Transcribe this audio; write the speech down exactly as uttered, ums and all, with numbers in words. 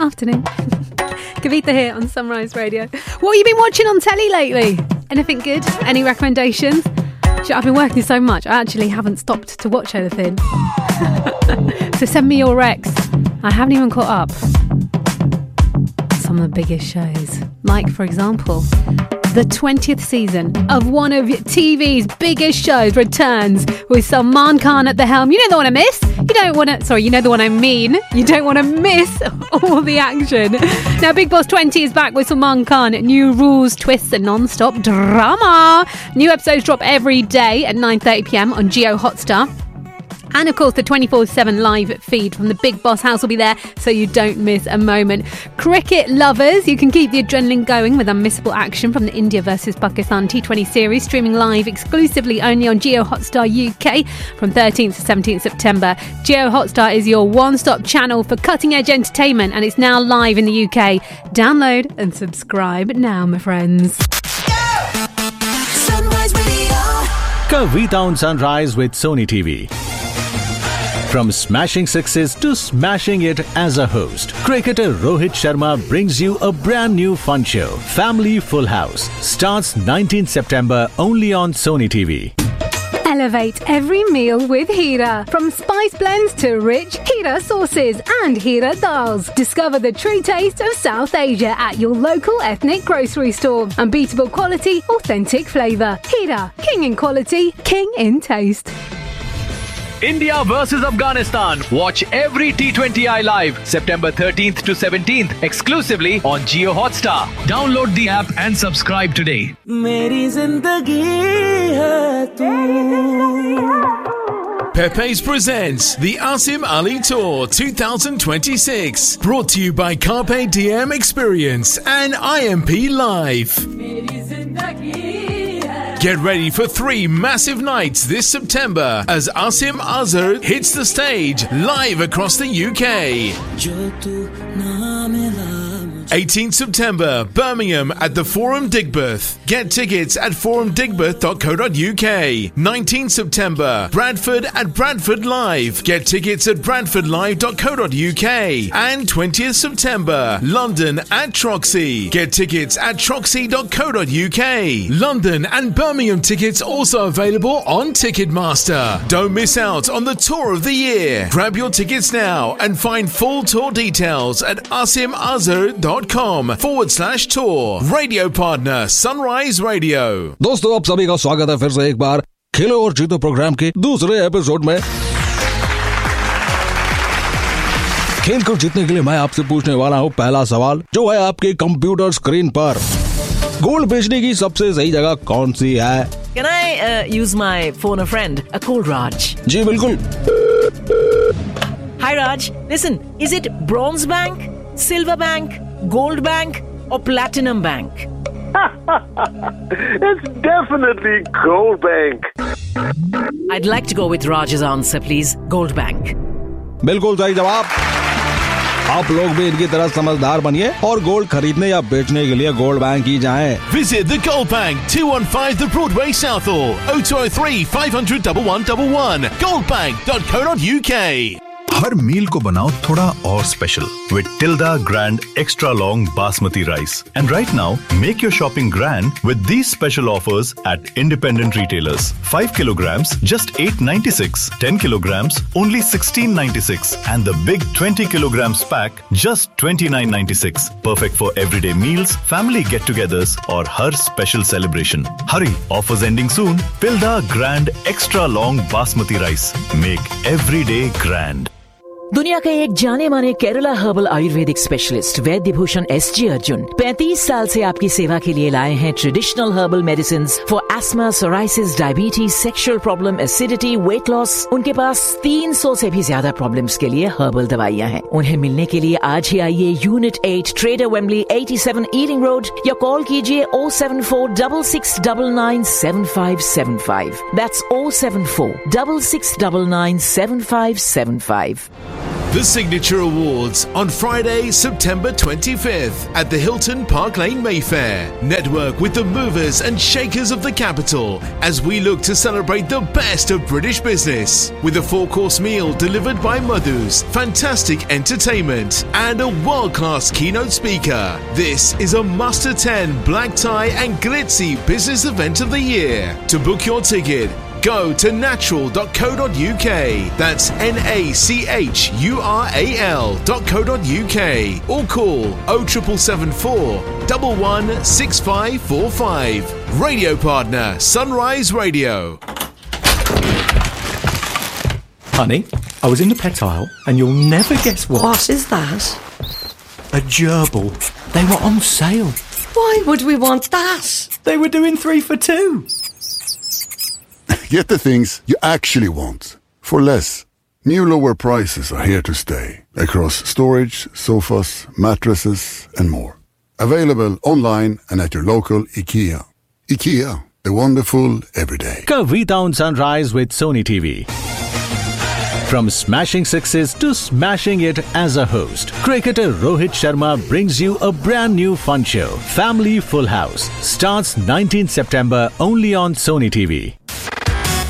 Afternoon. Kavita here on Sunrise Radio. What have you been watching on telly lately? Anything good? Any recommendations? I've been working so much, I actually haven't stopped to watch anything. So send me your recs. I haven't even caught up. Some of the biggest shows. Like, for example, the twentieth season of one of T V's biggest shows returns with Salman Khan at the helm. You don't want to miss. You don't want to... Sorry, you know the one I mean. You don't want to miss all the action. Now, Bigg Boss twenty is back with Salman Khan. New rules, twists and non-stop drama. New episodes drop every day at nine thirty p.m. on Jio Hotstar. And of course, the twenty-four seven live feed from the Bigg Boss house will be there, so you don't miss a moment. Cricket lovers, you can keep the adrenaline going with unmissable action from the India versus Pakistan T twenty series, streaming live exclusively only on Jio Hotstar U K from thirteenth to seventeenth September. Jio Hotstar is your one-stop channel for cutting-edge entertainment, and it's now live in the U K. Download and subscribe now, my friends. Sunrise Radio. Kavita on Sunrise with Sony T V. From smashing sixes to smashing it as a host, cricketer Rohit Sharma brings you a brand new fun show. Family Full House starts nineteenth September only on Sony T V. Elevate every meal with Hira. From spice blends to rich Hira sauces and Hira dals. Discover the true taste of South Asia at your local ethnic grocery store. Unbeatable quality, authentic flavour. Hira, king in quality, king in taste. India versus Afghanistan. Watch every T twenty I live September thirteenth to seventeenth exclusively on Jio Hotstar. Download the app and subscribe today. मेरी जिंदगी है तू. Pepe's presents the Asim Ali Tour twenty twenty-six, brought to you by Carpe Diem Experience and I M P Live. Get ready for three massive nights this September as Asim Azhar hits the stage live across the U K. eighteenth September, Birmingham at the Forum Digbeth. Get tickets at forum digbeth dot co dot uk. nineteenth September, Bradford at Bradford Live. Get tickets at bradford live dot co dot uk. And twentieth September, London at Troxy. Get tickets at troxy dot co dot uk. London and Birmingham tickets also available on Ticketmaster. Don't miss out on the tour of the year. Grab your tickets now and find full tour details at asimazhar dot com forward slash tour. Radio partner Sunrise Radio. दोस्तों, आप सभी का स्वागत है फिर से एक बार खेलो और जीतो प्रोग्राम के दूसरे एपिसोड में। खेल को जीतने के लिए मैं आपसे पूछने वाला हूँ पहला सवाल, जो है आपके कंप्यूटर स्क्रीन पर गोल्ड बेचने की सबसे सही जगह कौन सी है? Can I uh, use my phone a friend? A call Raj. जी बिल्कुल. Hi Raj, listen, is it Bronze Bank, Silver Bank, Gold Bank or Platinum Bank? It's definitely Gold Bank. I'd like to go with Raj's answer, please. Gold Bank. बिल्कुल सही जवाब. आप लोग भी इनकी तरह समझदार बनिए और गोल्ड खरीदने या बेचने के लिए गोल्ड बैंक ही जाएं. Visit the Gold Bank, two one five The Broadway Southall, oh two oh three five hundred one one one one, goldbank dot co dot uk. हर मील को बनाओ थोड़ा और special with Tilda Grand Extra Long Basmati Rice. And right now, make your shopping grand with these special offers at independent retailers. five kilograms, just eight ninety-six. ten kilograms, only sixteen ninety-six. And the big twenty kilograms pack, just twenty-nine ninety-six. Perfect for everyday meals, family get-togethers or her special celebration. Hurry, offers ending soon. Tilda Grand Extra Long Basmati Rice. Make every day grand. दुनिया के एक जाने माने Kerala herbal Ayurvedic specialist वैद्य Bhushan S G Arjun पैंतीस साल से आपकी सेवा के लिए लाए हैं traditional herbal medicine for ESMA, psoriasis, diabetes, sexual problem, acidity, weight loss. उनके पास तीन सौ से भी ज्यादा प्रॉब्लम्स के लिए हर्बल दवाइयां हैं. उन्हें मिलने के लिए आज ही आइए यूनिट एट ट्रेडर वेम्बली सत्तासी ईलिंग रोड या कॉल कीजिए O seven four double six double nine seven five seven five. That's O seven four double six double nine seven five seven five. The Signature Awards on Friday, September twenty-fifth at the Hilton Park Lane Mayfair. Network with the movers and shakers of the capital as we look to celebrate the best of British business with a four-course meal delivered by Madhus, fantastic entertainment and a world-class keynote speaker. This is a must-attend black tie and glitzy business event of the year. To book your ticket, go to natural dot co dot uk. That's N A C H U R A L dot co dot uk or call oh seven seven four, one one six five four five. Radio partner Sunrise Radio. Honey, I was in the pet aisle and you'll never guess what. What is that? A gerbil. They were on sale. Why would we want that? They were doing three for two. Get the things you actually want for less. New lower prices are here to stay across storage, sofas, mattresses and more. Available online and at your local IKEA. IKEA, the wonderful everyday. Kavita on Sunrise with Sony T V. From smashing sixes to smashing it as a host, cricketer Rohit Sharma brings you a brand new fun show. Family Full House starts nineteenth September only on Sony T V.